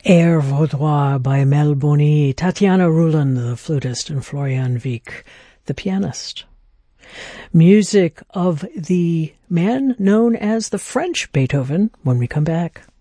Air Vaudois by Mel Boni, Tatiana Ruland, the flutist, and Florian Wieck, the pianist. Music of the man known as the French Beethoven when we come back.